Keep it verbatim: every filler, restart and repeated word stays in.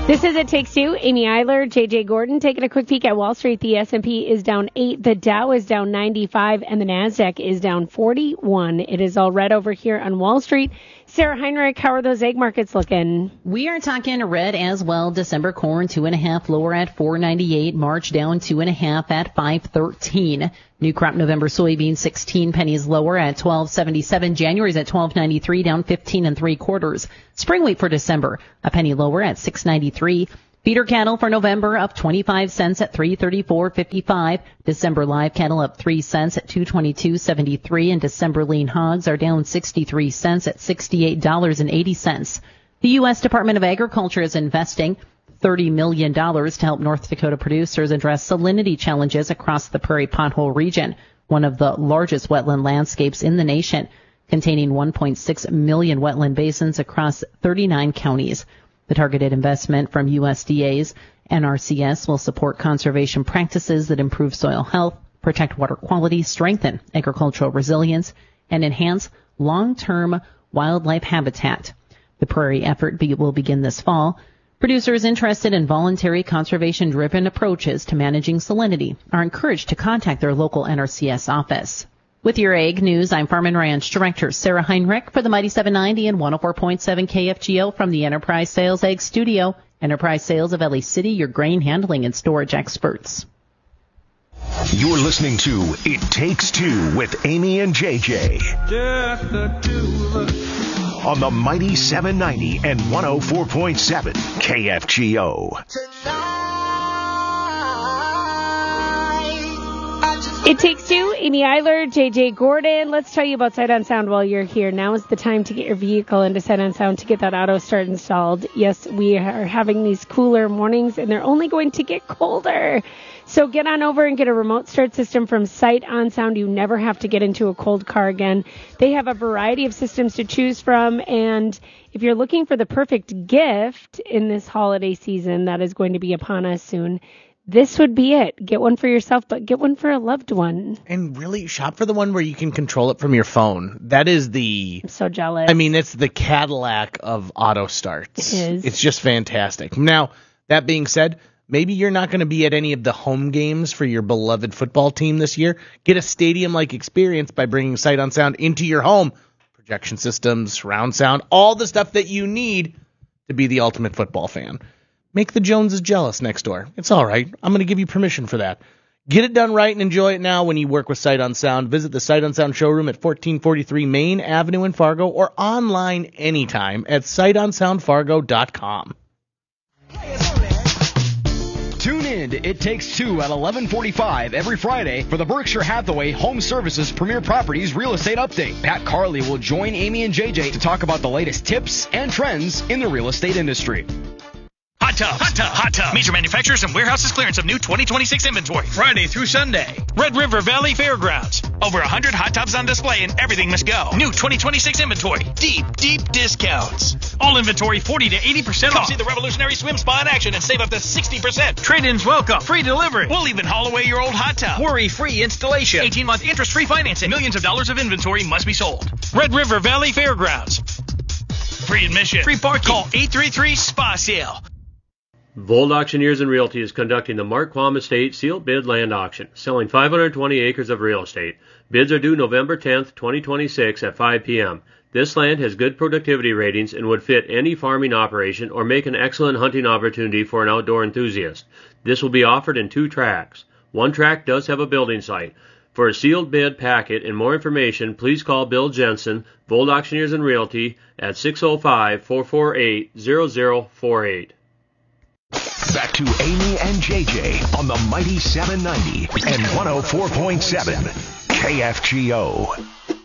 This is It Takes Two. Amy Eiler, J J Gordon, taking a quick peek at Wall Street. The S and P is down eight, the Dow is down ninety-five, and the NASDAQ is down forty-one. It is all red over here on Wall Street. Sarah Heinrich, how are those egg markets looking? We are talking red as well. December corn two and a half lower at four ninety-eight. March down two and a half at five thirteen. New crop November soybeans sixteen pennies lower at twelve seventy-seven. January's at twelve ninety-three, down fifteen and three quarters. Spring wheat for December a penny lower at six ninety-three. Feeder cattle for November up twenty-five cents at three thirty-four fifty-five. December live cattle up three cents at two twenty-two seventy-three, and December lean hogs are down sixty-three cents at sixty-eight dollars and eighty cents. The U S Department of Agriculture is investing thirty million dollars to help North Dakota producers address salinity challenges across the Prairie Pothole region, one of the largest wetland landscapes in the nation, containing one point six million wetland basins across thirty-nine counties. The targeted investment from U S D A's N R C S will support conservation practices that improve soil health, protect water quality, strengthen agricultural resilience, and enhance long-term wildlife habitat. The prairie effort be, will begin this fall. Producers interested in voluntary conservation-driven approaches to managing salinity are encouraged to contact their local N R C S office. With your Ag News, I'm Farm and Ranch Director Sarah Heinrich for the Mighty seven ninety and one oh four point seven K F G O from the Enterprise Sales Ag Studio. Enterprise Sales of Ellie City, your grain handling and storage experts. You're listening to It Takes Two with Amy and J J. Just the two of us. On the Mighty seven ninety and one oh four point seven K F G O. It Takes Two, Amy Eiler, J J Gordon. Let's tell you about Sight on Sound while you're here. Now is the time to get your vehicle into Sight on Sound to get that auto start installed. Yes, we are having these cooler mornings, and they're only going to get colder. So get on over and get a remote start system from Sight on Sound. You never have to get into a cold car again. They have a variety of systems to choose from, and if you're looking for the perfect gift in this holiday season that is going to be upon us soon, this would be it. Get one for yourself, but get one for a loved one. And really shop for the one where you can control it from your phone. That is the... I'm so jealous. I mean, it's the Cadillac of auto starts. It is. It's just fantastic. Now, that being said, maybe you're not going to be at any of the home games for your beloved football team this year. Get a stadium-like experience by bringing Sight on Sound into your home. Projection systems, surround sound, all the stuff that you need to be the ultimate football fan. Make the Joneses jealous next door. It's all right. I'm going to give you permission for that. Get it done right and enjoy it now when you work with Sight on Sound. Visit the Sight on Sound showroom at fourteen forty-three Main Avenue in Fargo or online anytime at sight on sound fargo dot com. Tune in to It Takes Two at eleven forty-five every Friday for the Berkshire Hathaway Home Services Premier Properties Real Estate Update. Pat Carley will join Amy and J J to talk about the latest tips and trends in the real estate industry. Hot Tub, Hot Tub, Hot Tub. Major manufacturers and warehouses clearance of new twenty twenty-six inventory. Friday through Sunday. Red River Valley Fairgrounds. Over one hundred hot tubs on display and everything must go. New twenty twenty-six inventory. Deep, deep discounts. All inventory forty to eighty percent off. Come see the revolutionary swim spa in action and save up to sixty percent. Trade-ins welcome. Free delivery. We'll even haul away your old hot tub. Worry-free installation. eighteen-month interest-free financing. Millions of dollars of inventory must be sold. Red River Valley Fairgrounds. Free admission. Free parking. Call eight three three S P A sale. Vold Auctioneers and Realty is conducting the Mark Quam Estate Sealed Bid Land Auction, selling five hundred twenty acres of real estate. Bids are due November tenth, twenty twenty-six at five p.m. This land has good productivity ratings and would fit any farming operation or make an excellent hunting opportunity for an outdoor enthusiast. This will be offered in two tracts. One tract does have a building site. For a sealed bid packet and more information, please call Bill Jensen, Vold Auctioneers and Realty, at six oh five, four four eight, zero zero four eight. Back to Amy and J J on the Mighty seven ninety and one oh four point seven K F G O.